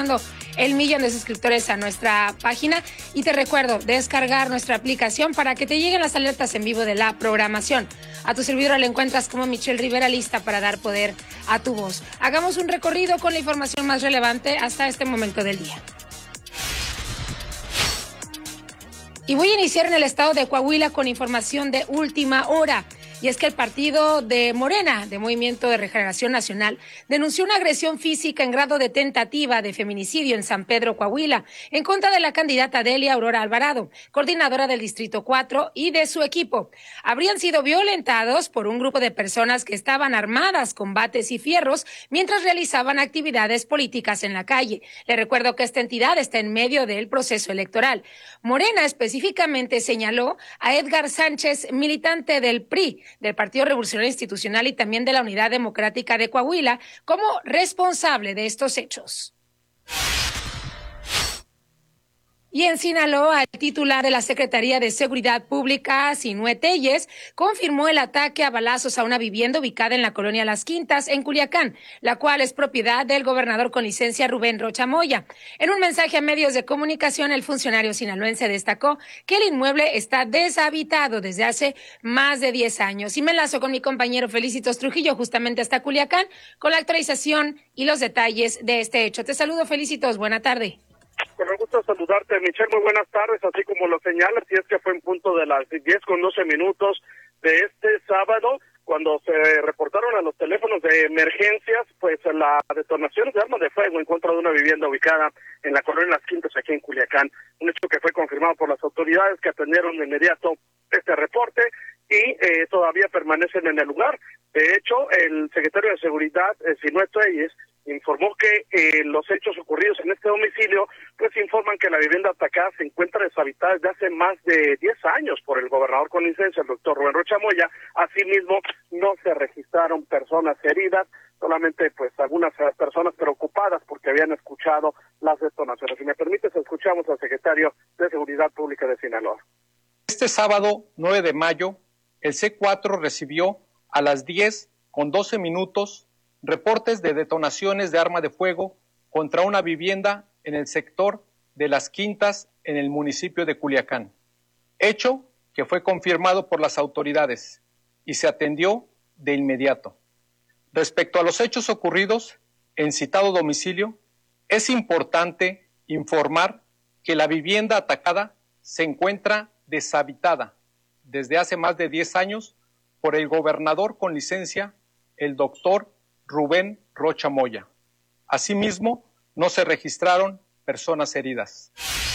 alcanzando el 1,000,000 de suscriptores a nuestra página. Y te recuerdo descargar nuestra aplicación para que te lleguen las alertas en vivo de la programación. A tu servidora la encuentras como Michelle Rivera, lista para dar poder a tu voz. Hagamos un recorrido con la información más relevante hasta este momento del día. Y voy a iniciar en el estado de Coahuila con información de última hora. Y es que el partido de Morena, de Movimiento de Regeneración Nacional, denunció una agresión física en grado de tentativa de feminicidio en San Pedro, Coahuila, en contra de la candidata Delia Aurora Alvarado, coordinadora del Distrito 4, y de su equipo. Habrían sido violentados por un grupo de personas que estaban armadas con bates y fierros mientras realizaban actividades políticas en la calle. Le recuerdo que esta entidad está en medio del proceso electoral. Morena específicamente señaló a Edgar Sánchez, militante del PRI, del Partido Revolucionario Institucional y también de la Unidad Democrática de Coahuila, como responsable de estos hechos. Y en Sinaloa, el titular de la Secretaría de Seguridad Pública, Sinue Telles, confirmó el ataque a balazos a una vivienda ubicada en la colonia Las Quintas, en Culiacán, la cual es propiedad del gobernador con licencia Rubén Rocha Moya. En un mensaje a medios de comunicación, el funcionario sinaloense destacó que el inmueble está deshabitado desde hace más de 10 años. Y me enlazo con mi compañero Felicitos Trujillo, justamente hasta Culiacán, con la actualización y los detalles de este hecho. Te saludo, Felicitos. Buena tarde. Con el gusto de saludarte, Michelle, muy buenas tardes, así como lo señalas, y es que fue en punto de las 10:12 de este sábado, cuando se reportaron a los teléfonos de emergencias, pues la detonación de armas de fuego en contra de una vivienda ubicada en la colonia Las Quintas, aquí en Culiacán, un hecho que fue confirmado por las autoridades que atendieron de inmediato este reporte y todavía permanecen en el lugar. De hecho, el secretario de Seguridad, Sinue Telles, informó que los hechos ocurridos en este domicilio pues informan que la vivienda atacada se encuentra deshabitada desde hace más de 10 años por el gobernador con licencia, el doctor Rubén Rocha Moya. Asimismo, no se registraron personas heridas, solamente pues algunas personas preocupadas porque habían escuchado las detonaciones. Si me permites, escuchamos al secretario de Seguridad Pública de Sinaloa. Este sábado 9 de mayo, el C4 recibió a las 10:12 reportes de detonaciones de arma de fuego contra una vivienda en el sector de Las Quintas, en el municipio de Culiacán, hecho que fue confirmado por las autoridades y se atendió de inmediato. Respecto a los hechos ocurridos en citado domicilio, es importante informar que la vivienda atacada se encuentra deshabitada desde hace más de 10 años por el gobernador con licencia, el doctor Rubén Rocha Moya. Asimismo, no se registraron personas heridas.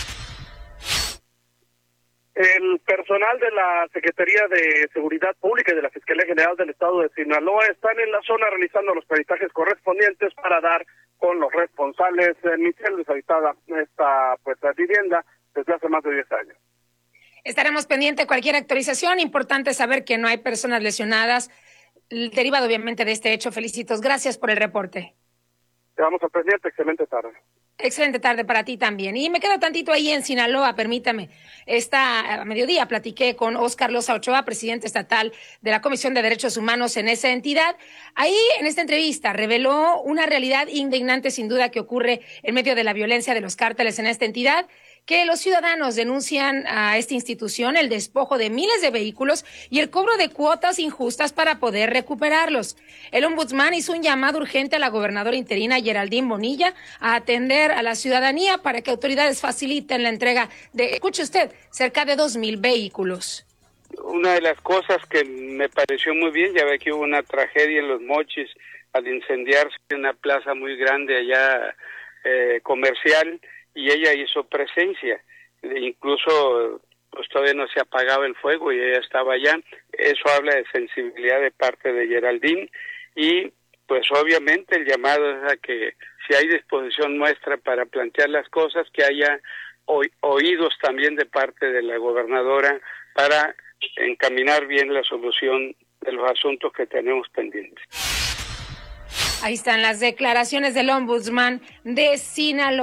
El personal de la Secretaría de Seguridad Pública y de la Fiscalía General del Estado de Sinaloa están en la zona realizando los peritajes correspondientes para dar con los responsables. Michelle, deshabitada esta vivienda desde hace más de 10 años. Estaremos pendientes de cualquier actualización. Importante saber que no hay personas lesionadas, derivado obviamente de este hecho. Felicitos, gracias por el reporte. Quedamos al pendiente, excelente tarde. Excelente tarde para ti también. Y me quedo tantito ahí en Sinaloa, permítame. A mediodía platiqué con Óscar Loza Ochoa, presidente estatal de la Comisión de Derechos Humanos en esa entidad. Ahí, en esta entrevista, reveló una realidad indignante, sin duda, que ocurre en medio de la violencia de los cárteles en esta entidad, que los ciudadanos denuncian a esta institución el despojo de miles de vehículos y el cobro de cuotas injustas para poder recuperarlos. El ombudsman hizo un llamado urgente a la gobernadora interina Geraldine Bonilla a atender a la ciudadanía para que autoridades faciliten la entrega de, escuche usted, cerca de 2,000 vehículos. Una de las cosas que me pareció muy bien, ya ve que hubo una tragedia en Los Mochis al incendiarse una plaza muy grande allá comercial, y ella hizo presencia, incluso pues todavía no se apagaba el fuego y ella estaba allá. Eso habla de sensibilidad de parte de Geraldine y pues obviamente el llamado es a que si hay disposición nuestra para plantear las cosas, que haya oídos también de parte de la gobernadora para encaminar bien la solución de los asuntos que tenemos pendientes. Ahí están las declaraciones del ombudsman de Sinaloa.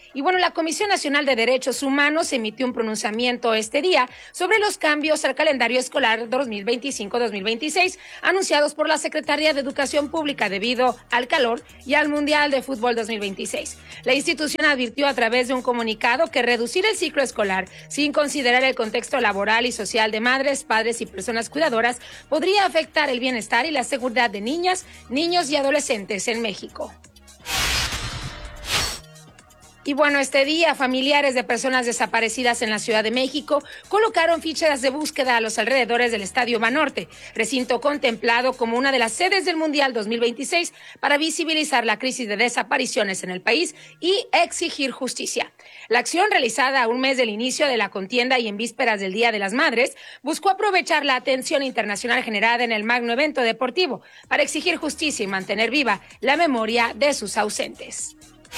Y bueno, la Comisión Nacional de Derechos Humanos emitió un pronunciamiento este día sobre los cambios al calendario escolar 2025-2026 anunciados por la Secretaría de Educación Pública debido al calor y al Mundial de Fútbol 2026. La institución advirtió a través de un comunicado que reducir el ciclo escolar sin considerar el contexto laboral y social de madres, padres y personas cuidadoras podría afectar el bienestar y la seguridad de niñas, niños y adolescentes en México. Y bueno, este día, familiares de personas desaparecidas en la Ciudad de México colocaron fichas de búsqueda a los alrededores del Estadio Banorte, recinto contemplado como una de las sedes del Mundial 2026 para visibilizar la crisis de desapariciones en el país y exigir justicia. La acción, realizada a un mes del inicio de la contienda y en vísperas del Día de las Madres, buscó aprovechar la atención internacional generada en el magno evento deportivo para exigir justicia y mantener viva la memoria de sus ausentes.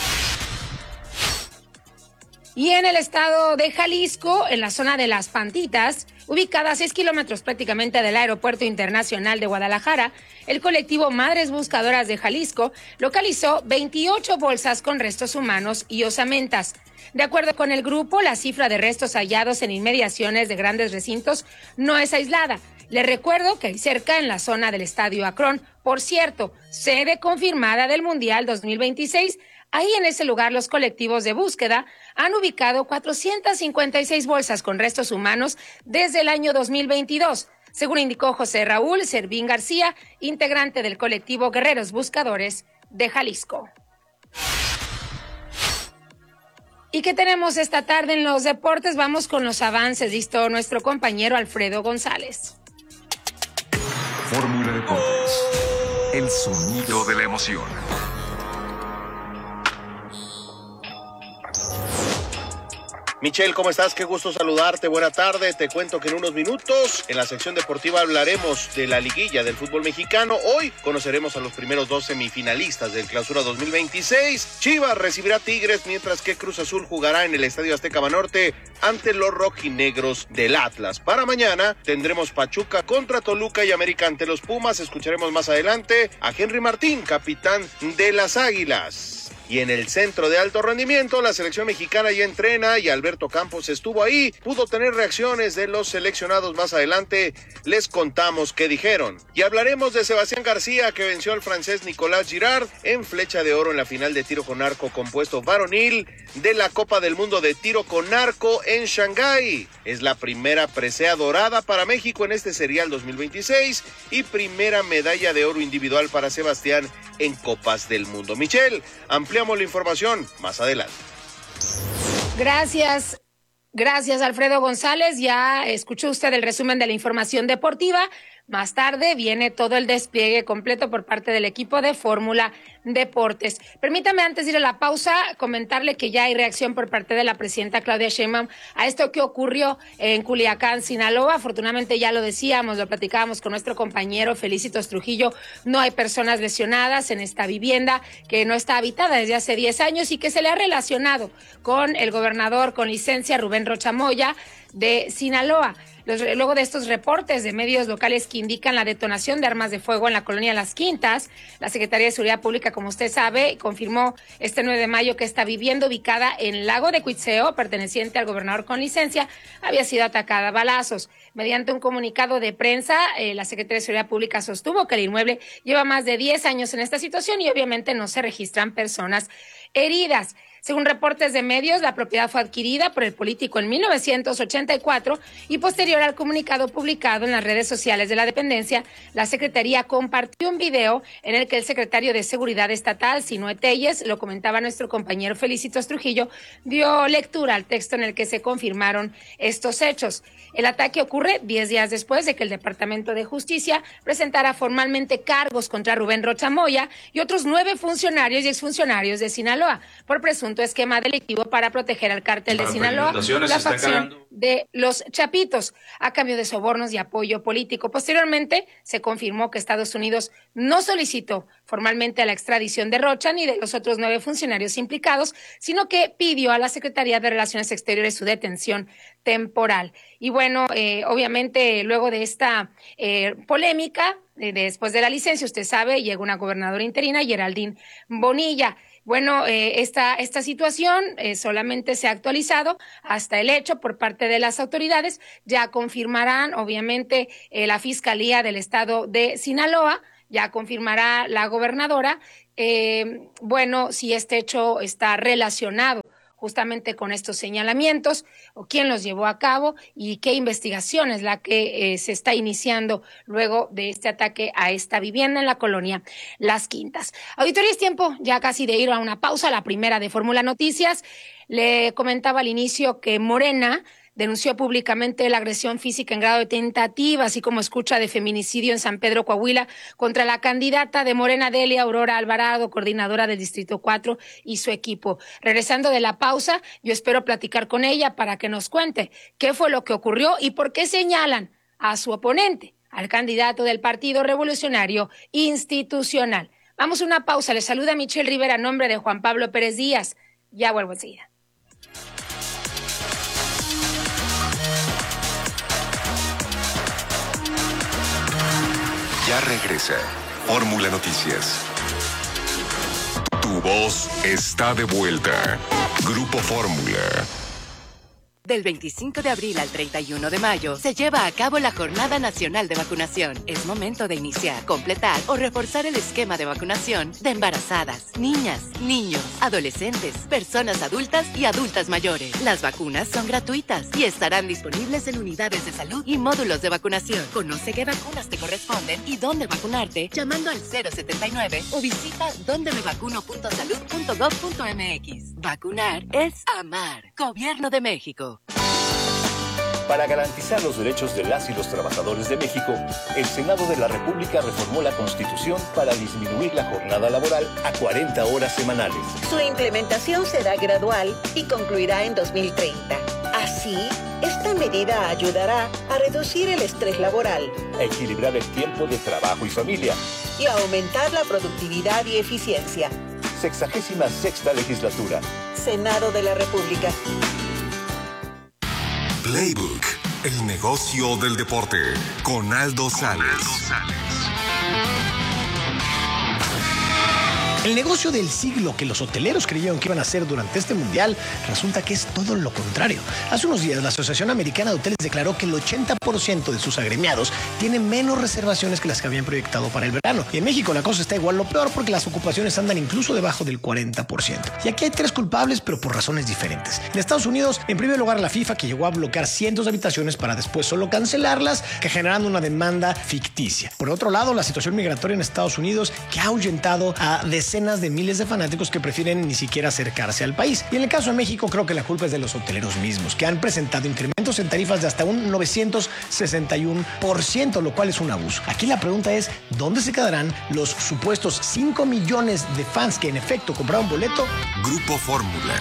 Y en el estado de Jalisco, en la zona de Las Pantitas, ubicada a 6 kilómetros prácticamente del Aeropuerto Internacional de Guadalajara, el colectivo Madres Buscadoras de Jalisco localizó 28 bolsas con restos humanos y osamentas. De acuerdo con el grupo, la cifra de restos hallados en inmediaciones de grandes recintos no es aislada. Les recuerdo que hay cerca en la zona del Estadio Akron, por cierto, sede confirmada del Mundial 2026, ahí en ese lugar los colectivos de búsqueda han ubicado 456 bolsas con restos humanos desde el año 2022, según indicó José Raúl Servín García, integrante del colectivo Guerreros Buscadores de Jalisco. ¿Y qué tenemos esta tarde en los deportes? Vamos con los avances, listo nuestro compañero Alfredo González. Fórmula Deportes, el sonido de la emoción. Michelle, ¿cómo estás? Qué gusto saludarte, buena tarde. Te cuento que en unos minutos en la sección deportiva hablaremos de la liguilla del fútbol mexicano. Hoy conoceremos a los primeros 2 semifinalistas del Clausura 2026. Chivas recibirá Tigres, mientras que Cruz Azul jugará en el Estadio Azteca Banorte ante los rojinegros del Atlas. Para mañana tendremos Pachuca contra Toluca y América ante los Pumas. Escucharemos más adelante a Henry Martín, capitán de las Águilas. Y en el centro de alto rendimiento, la selección mexicana ya entrena y Alberto Campos estuvo ahí. Pudo tener reacciones de los seleccionados más adelante. Les contamos qué dijeron. Y hablaremos de Sebastián García, que venció al francés Nicolas Girard en flecha de oro en la final de tiro con arco compuesto varonil de la Copa del Mundo de Tiro con Arco en Shanghái. Es la primera presea dorada para México en este serial 2026 y primera medalla de oro individual para Sebastián en Copas del Mundo. Michelle, ampliamos la información más adelante. Gracias, Alfredo González. Ya escuchó usted el resumen de la información deportiva. Más tarde viene todo el despliegue completo por parte del equipo de Fórmula Deportes. Permítame, antes de ir a la pausa, comentarle que ya hay reacción por parte de la presidenta Claudia Sheinbaum a esto que ocurrió en Culiacán, Sinaloa. Afortunadamente, ya lo decíamos, lo platicábamos con nuestro compañero Felicitos Trujillo, no hay personas lesionadas en esta vivienda que no está habitada desde hace 10 años y que se le ha relacionado con el gobernador con licencia Rubén Rocha Moya de Sinaloa. Luego de estos reportes de medios locales que indican la detonación de armas de fuego en la colonia Las Quintas, la Secretaría de Seguridad Pública, como usted sabe, confirmó este 9 de mayo que esta vivienda ubicada en Lago de Cuitzeo, perteneciente al gobernador con licencia, había sido atacada a balazos. Mediante un comunicado de prensa, la Secretaría de Seguridad Pública sostuvo que el inmueble lleva más de 10 años en esta situación y obviamente no se registran personas heridas. Según reportes de medios, la propiedad fue adquirida por el político en 1984 y posterior al comunicado publicado en las redes sociales de la dependencia, la Secretaría compartió un video en el que el secretario de Seguridad Estatal, Sinue Telles, lo comentaba nuestro compañero Felicitos Trujillo, dio lectura al texto en el que se confirmaron estos hechos. El ataque ocurre 10 días después de que el Departamento de Justicia presentara formalmente cargos contra Rubén Rocha Moya y otros 9 funcionarios y exfuncionarios de Sinaloa por presunto esquema delictivo para proteger al cártel de Sinaloa, la facción de los Chapitos, a cambio de sobornos y apoyo político. Posteriormente, se confirmó que Estados Unidos no solicitó formalmente la extradición de Rocha ni de los otros 9 funcionarios implicados, sino que pidió a la Secretaría de Relaciones Exteriores su detención temporal. Y bueno, obviamente, luego de esta polémica, después de la licencia, usted sabe, llega una gobernadora interina, Geraldine Bonilla. Bueno, esta situación solamente se ha actualizado hasta el hecho por parte de las autoridades. Ya confirmarán, obviamente, la Fiscalía del Estado de Sinaloa, ya confirmará la gobernadora, bueno, si este hecho está relacionado justamente con estos señalamientos, o quién los llevó a cabo y qué investigación es la que se está iniciando luego de este ataque a esta vivienda en la colonia Las Quintas. Auditoría, es tiempo ya casi de ir a una pausa, la primera de Fórmula Noticias. Le comentaba al inicio que Morena denunció públicamente la agresión física en grado de tentativa, así como escucha de feminicidio en San Pedro, Coahuila, contra la candidata de Morena, Delia Aurora Alvarado, coordinadora del Distrito 4, y su equipo. Regresando de la pausa, yo espero platicar con ella para que nos cuente qué fue lo que ocurrió y por qué señalan a su oponente, al candidato del Partido Revolucionario Institucional. Vamos a una pausa. Les saluda Michelle Rivera a nombre de Juan Pablo Pérez Díaz. Ya vuelvo enseguida. Ya regresa Fórmula Noticias. Tu voz está de vuelta. Grupo Fórmula. Del 25 de abril al 31 de mayo se lleva a cabo la Jornada Nacional de Vacunación. Es momento de iniciar, completar o reforzar el esquema de vacunación de embarazadas, niñas, niños, adolescentes, personas adultas y adultas mayores. Las vacunas son gratuitas y estarán disponibles en unidades de salud y módulos de vacunación. Conoce qué vacunas te corresponden y dónde vacunarte llamando al 079 o visita dondemevacuno.salud.gov.mx. Vacunar es amar. Gobierno de México. Para garantizar los derechos de las y los trabajadores de México, el Senado de la República reformó la Constitución para disminuir la jornada laboral a 40 horas semanales. Su implementación será gradual y concluirá en 2030. Así, esta medida ayudará a reducir el estrés laboral, a equilibrar el tiempo de trabajo y familia y a aumentar la productividad y eficiencia. 66ª legislatura. Senado de la República. Playbook, el negocio del deporte, con Aldo Sales. El negocio del siglo que los hoteleros creyeron que iban a hacer durante este mundial resulta que es todo lo contrario. Hace unos días la Asociación Americana de Hoteles declaró que el 80% de sus agremiados tienen menos reservaciones que las que habían proyectado para el verano. Y en México la cosa está igual lo peor porque las ocupaciones andan incluso debajo del 40%. Y aquí hay 3 culpables, pero por razones diferentes. En Estados Unidos, en primer lugar, la FIFA, que llegó a bloquear cientos de habitaciones para después solo cancelarlas, que generando una demanda ficticia. Por otro lado, la situación migratoria en Estados Unidos, que ha ahuyentado a decenas de miles de fanáticos que prefieren ni siquiera acercarse al país. Y en el caso de México, creo que la culpa es de los hoteleros mismos, que han presentado incrementos en tarifas de hasta un 961%, lo cual es un abuso. Aquí la pregunta es, ¿dónde se quedarán los supuestos 5 millones de fans que en efecto compraron boleto? Grupo Fórmula.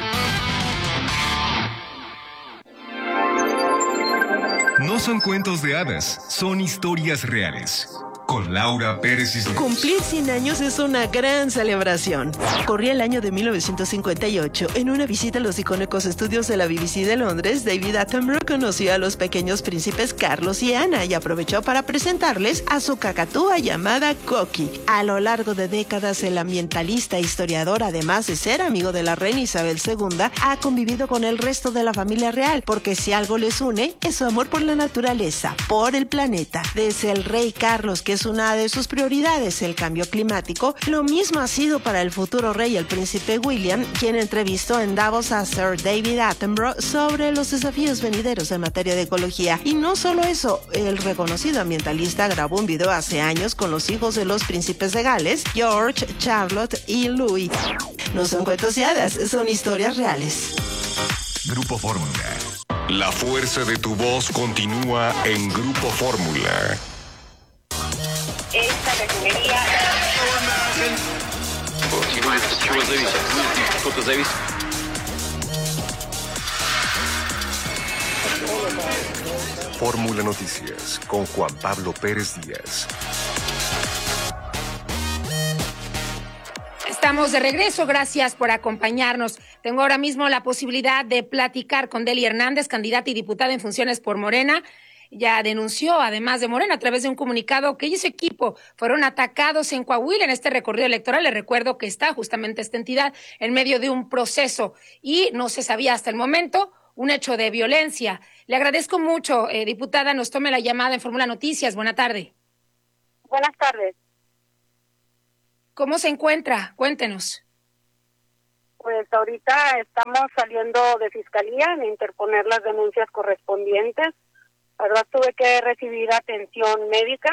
No son cuentos de hadas, son historias reales. Con Laura Pérez Cisneros. Cumplir 100 años es una gran celebración. Corría el año de 1958. En una visita a los icónicos estudios de la BBC de Londres, David Attenborough conoció a los pequeños príncipes Carlos y Ana y aprovechó para presentarles a su cacatúa llamada Coqui. A lo largo de décadas, el ambientalista e historiador, además de ser amigo de la reina Isabel II, ha convivido con el resto de la familia real, porque si algo les une, es su amor por la naturaleza, por el planeta. Desde el rey Carlos, que es una de sus prioridades, el cambio climático, lo mismo ha sido para el futuro rey, el príncipe William, quien entrevistó en Davos a Sir David Attenborough sobre los desafíos venideros en materia de ecología. Y no solo eso, el reconocido ambientalista grabó un video hace años con los hijos de los príncipes de Gales, George, Charlotte y Louis. No son cuentos de hadas, son historias reales. Grupo Fórmula. La fuerza de tu voz continúa en Grupo Fórmula. Esta refinería... Fórmula Noticias con Juan Pablo Pérez Díaz. Estamos de regreso, gracias por acompañarnos. Tengo ahora mismo la posibilidad de platicar con Delia Hernández, candidata y diputada en funciones por Morena. ya denunció, además de Morena, a través de un comunicado que ella y su equipo fueron atacados en Coahuila en este recorrido electoral. Le recuerdo que está justamente esta entidad en medio de un proceso y no se sabía hasta el momento un hecho de violencia. Le agradezco mucho, diputada, nos tome la llamada en Fórmula Noticias. Buena tarde. Buenas tardes. ¿Cómo se encuentra? Cuéntenos. Pues ahorita estamos saliendo de fiscalía en interponer las denuncias correspondientes. La verdad tuve que recibir atención médica,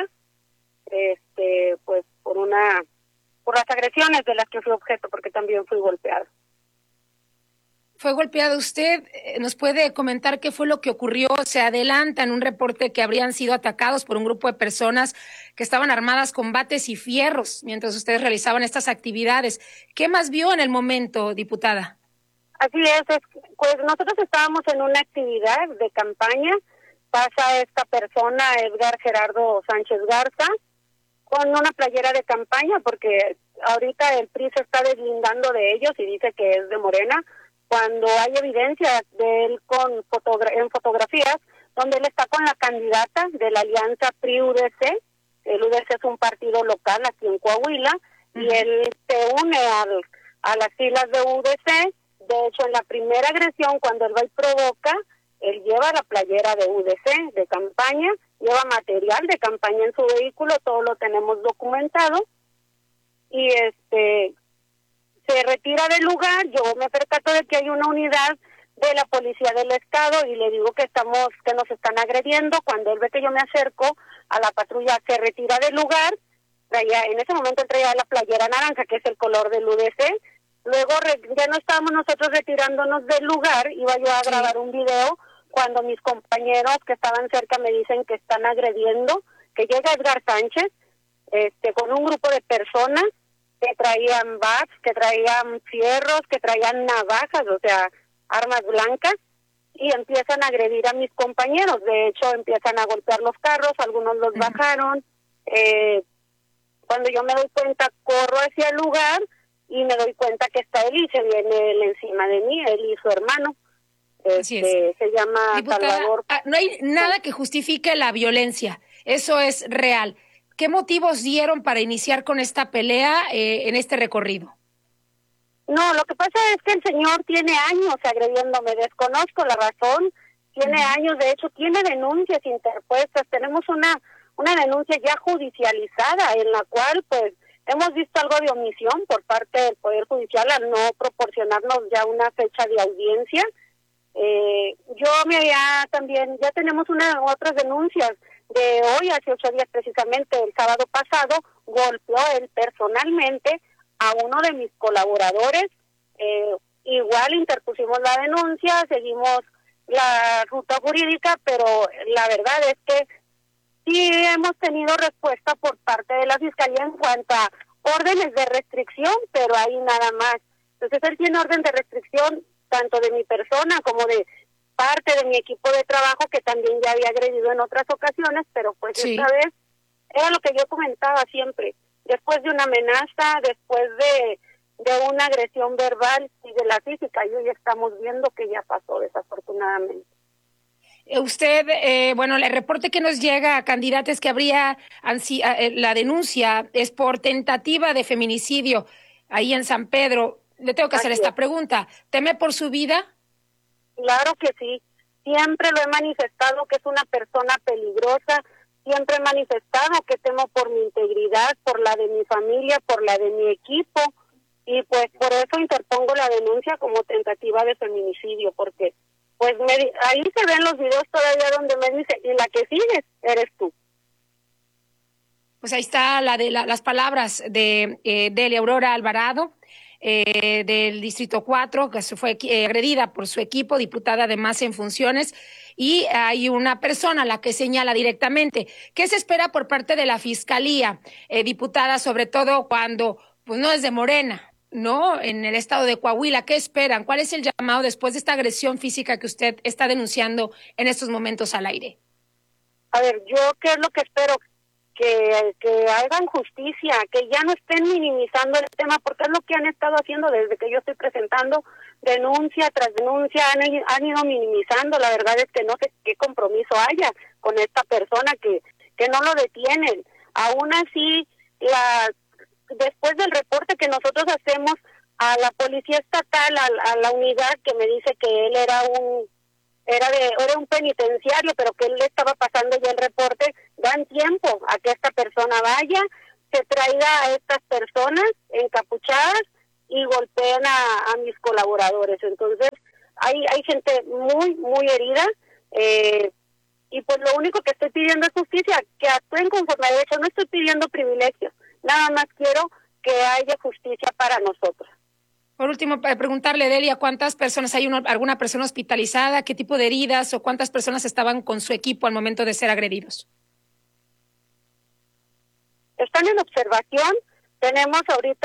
pues por las agresiones de las que fui objeto, porque también fui golpeado. ¿Fue golpeado usted? ¿Nos puede comentar qué fue lo que ocurrió? Se adelanta en un reporte que habrían sido atacados por un grupo de personas que estaban armadas con bates y fierros mientras ustedes realizaban estas actividades. ¿Qué más vio en el momento, diputada? Así es, pues nosotros estábamos en una actividad de campaña. Pasa esta persona, Edgar Gerardo Sánchez Garza, con una playera de campaña, porque ahorita el PRI se está deslindando de ellos y dice que es de Morena, cuando hay evidencia de él en fotografías, donde él está con la candidata de la alianza PRI-UDC. El UDC es un partido local aquí en Coahuila, y él se une a las filas de UDC. De hecho, en la primera agresión, cuando él va y provoca, él lleva la playera de UDC, de campaña, lleva material de campaña en su vehículo, todo lo tenemos documentado, y se retira del lugar. Yo me percato de que hay una unidad de la policía del estado y le digo que nos están agrediendo. Cuando él ve que yo me acerco a la patrulla, se retira del lugar. En ese momento él traía la playera naranja, que es el color del UDC. Luego ya no estábamos nosotros retirándonos del lugar, iba yo a grabar un video cuando mis compañeros que estaban cerca me dicen que están agrediendo, que llega Edgar Sánchez con un grupo de personas que traían bats, que traían fierros, que traían navajas, o sea, armas blancas, y empiezan a agredir a mis compañeros. De hecho, empiezan a golpear los carros, algunos los bajaron. Cuando yo me doy cuenta, corro hacia el lugar y me doy cuenta que está él y se viene él encima de mí, él y su hermano. Se llama Diputada, Salvador. No hay nada que justifique la violencia, eso es real. ¿Qué motivos dieron para iniciar con esta pelea en este recorrido? No, lo que pasa es que el señor tiene años agrediéndome, desconozco la razón, tiene años, de hecho tiene denuncias interpuestas, tenemos una denuncia ya judicializada en la cual pues hemos visto algo de omisión por parte del Poder Judicial al no proporcionarnos ya una fecha de audiencia. Ya tenemos otras denuncias de hoy, hace 8 días precisamente, el sábado pasado, golpeó él personalmente a uno de mis colaboradores. Igual interpusimos la denuncia, seguimos la ruta jurídica, pero la verdad es que sí hemos tenido respuesta por parte de la Fiscalía en cuanto a órdenes de restricción, pero ahí nada más. Entonces él tiene orden de restricción tanto de mi persona como de parte de mi equipo de trabajo, que también ya había agredido en otras ocasiones, pero pues esta vez era lo que yo comentaba siempre. Después de una amenaza, después de una agresión verbal y de la física, y hoy estamos viendo que ya pasó, desafortunadamente. Usted, el reporte que nos llega a candidatos que habría, la denuncia es por tentativa de feminicidio ahí en San Pedro. Le tengo que hacer esta pregunta. ¿Teme por su vida? Claro que sí. Siempre lo he manifestado que es una persona peligrosa. Siempre he manifestado que temo por mi integridad, por la de mi familia, por la de mi equipo. Y pues por eso interpongo la denuncia como tentativa de feminicidio, porque pues ahí se ven los videos todavía donde me dice, y la que sigues eres tú. Pues ahí está las palabras de Delia Aurora Alvarado, del Distrito 4, que se fue agredida por su equipo, diputada además en funciones, y hay una persona a la que señala directamente. ¿Qué se espera por parte de la Fiscalía, diputada, sobre todo cuando pues no es de Morena, ¿no? En el estado de Coahuila, ¿qué esperan? ¿Cuál es el llamado después de esta agresión física que usted está denunciando en estos momentos al aire? A ver, yo qué es lo que espero, que hagan justicia, que ya no estén minimizando el tema, porque es lo que han estado haciendo desde que yo estoy presentando denuncia tras denuncia, han ido minimizando. La verdad es que no sé qué compromiso haya con esta persona que no lo detienen. Aún así, después del reporte que nosotros hacemos a la policía estatal, a la unidad que me dice que él era un penitenciario, pero que él le estaba pasando ya el reporte, dan tiempo a que esta persona vaya, se traiga a estas personas encapuchadas y golpeen a mis colaboradores. Entonces, hay gente muy, muy herida, y pues lo único que estoy pidiendo es justicia, que actúen conforme a derecho. No estoy pidiendo privilegios, nada más quiero que haya justicia para nosotros. Por último, para preguntarle, Delia, ¿cuántas personas alguna persona hospitalizada? ¿Qué tipo de heridas o cuántas personas estaban con su equipo al momento de ser agredidos? Están en observación. Tenemos ahorita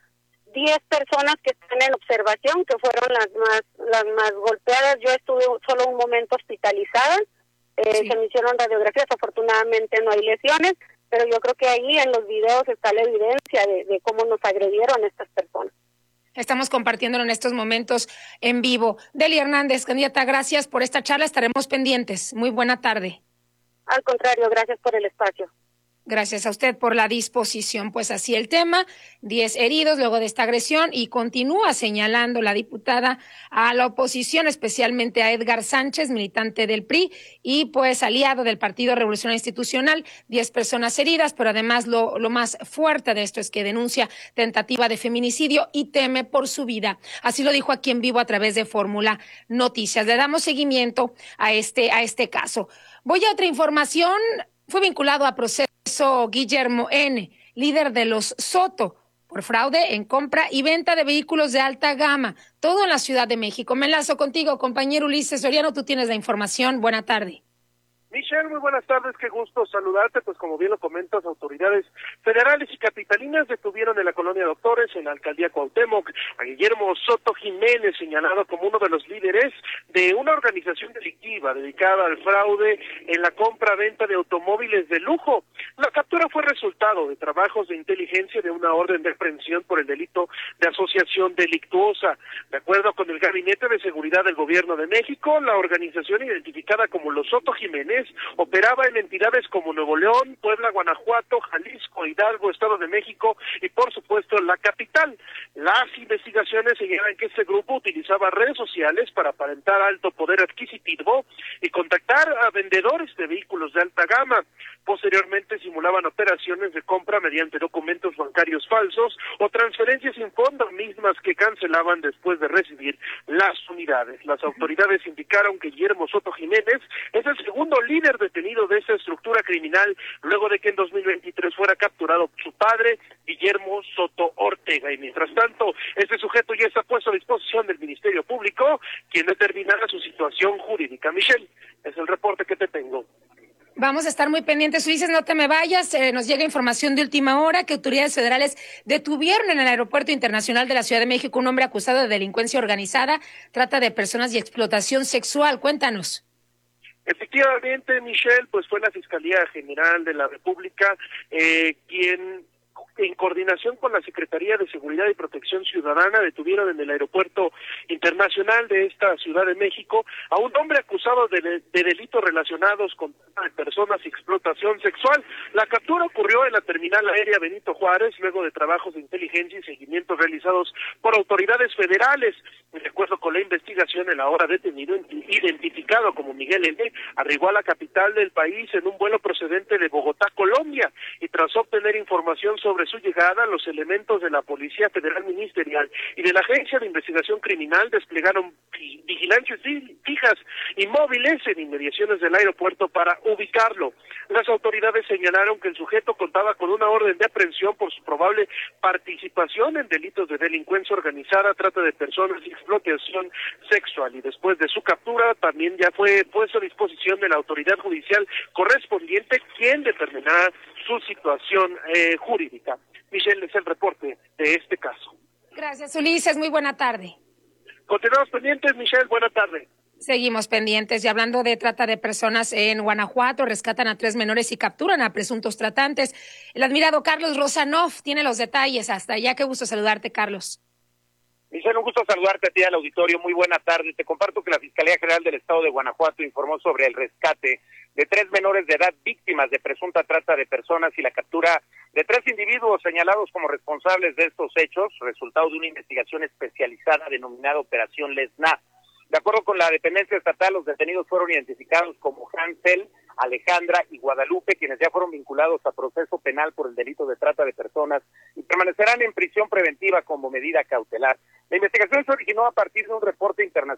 10 personas que están en observación, que fueron las más golpeadas. Yo estuve solo un momento hospitalizada. Se me hicieron radiografías, afortunadamente no hay lesiones, pero yo creo que ahí en los videos está la evidencia de cómo nos agredieron estas personas. Estamos compartiéndolo en estos momentos en vivo. Delia Hernández, candidata, gracias por esta charla, estaremos pendientes. Muy buena tarde. Al contrario, gracias por el espacio. Gracias a usted por la disposición. Pues así el tema, 10 heridos luego de esta agresión, y continúa señalando la diputada a la oposición, especialmente a Edgar Sánchez, militante del PRI y pues aliado del Partido Revolucionario Institucional. 10 personas heridas, pero además lo más fuerte de esto es que denuncia tentativa de feminicidio y teme por su vida. Así lo dijo aquí en vivo a través de Fórmula Noticias. Le damos seguimiento a este caso. Voy a otra información. Fue vinculado a proceso Guillermo N., líder de los Soto, por fraude en compra y venta de vehículos de alta gama, todo en la Ciudad de México. Me enlazo contigo, compañero Ulises Soriano, tú tienes la información. Buena tarde. Michelle, muy buenas tardes, qué gusto saludarte. Pues como bien lo comentas, autoridades federales y capitalinas detuvieron en la colonia Doctores, en la alcaldía Cuauhtémoc, a Guillermo Soto Jiménez, señalado como uno de los líderes de una organización delictiva dedicada al fraude en la compra-venta de automóviles de lujo. La captura fue resultado de trabajos de inteligencia de una orden de aprehensión por el delito de asociación delictuosa. De acuerdo con el Gabinete de Seguridad del Gobierno de México, la organización identificada como los Soto Jiménez operaba en entidades como Nuevo León, Puebla, Guanajuato, Jalisco, Hidalgo, Estado de México y por supuesto la capital. Las investigaciones señalan que este grupo utilizaba redes sociales para aparentar alto poder adquisitivo y contactar a vendedores de vehículos de alta gama. Posteriormente simulaban operaciones de compra mediante documentos bancarios falsos o transferencias sin fondo mismas que cancelaban después de recibir las unidades. Las autoridades indicaron que Guillermo Soto Jiménez es el segundo líder detenido de esta estructura criminal luego de que en 2023 fuera capturado su padre, Guillermo Soto Ortega. Y mientras tanto, este sujeto ya está puesto a disposición del Ministerio Público, quien determinará su situación jurídica. Michelle, es el reporte que te tengo. Vamos a estar muy pendientes, Ulises, no te me vayas. Nos llega información de última hora que autoridades federales detuvieron en el Aeropuerto Internacional de la Ciudad de México un hombre acusado de delincuencia organizada, trata de personas y explotación sexual. Cuéntanos. Efectivamente, Michelle, pues fue la Fiscalía General de la República quien, en coordinación con la Secretaría de Seguridad y Protección Ciudadana, detuvieron en el Aeropuerto Internacional de esta Ciudad de México a un hombre acusado de delitos relacionados con trata de personas y explotación sexual. La captura ocurrió en la terminal aérea Benito Juárez, luego de trabajos de inteligencia y seguimiento realizados por autoridades federales. De acuerdo con la investigación, el ahora detenido, identificado como Miguel N., arribó a la capital del país en un vuelo procedente de Bogotá, Colombia, y tras obtener información sobre su llegada, los elementos de la Policía Federal Ministerial y de la Agencia de Investigación Criminal desplegaron vigilancias fijas y móviles en inmediaciones del aeropuerto para ubicarlo. Las autoridades señalaron que el sujeto contaba con una orden de aprehensión por su probable participación en delitos de delincuencia organizada, trata de personas y explotación sexual, y después de su captura también ya fue puesto a disposición de la autoridad judicial correspondiente, quien determinará su situación jurídica. Michelle, es el reporte de este caso. Gracias, Ulises, muy buena tarde. Continuamos pendientes, Michelle, buena tarde. Seguimos pendientes y hablando de trata de personas en Guanajuato, rescatan a 3 menores y capturan a presuntos tratantes. El admirado Carlos Rosanov tiene los detalles. Hasta allá, qué gusto saludarte, Carlos. Michelle, un gusto saludarte a ti al auditorio. Muy buena tarde. Te comparto que la Fiscalía General del Estado de Guanajuato informó sobre el rescate de 3 menores de edad víctimas de presunta trata de personas y la captura de 3 individuos señalados como responsables de estos hechos, resultado de una investigación especializada denominada Operación Lesna. De acuerdo con la dependencia estatal, los detenidos fueron identificados como Hansel, Alejandra y Guadalupe, quienes ya fueron vinculados a proceso penal por el delito de trata de personas y permanecerán en prisión preventiva como medida cautelar. La investigación se originó a partir de un reporte internacional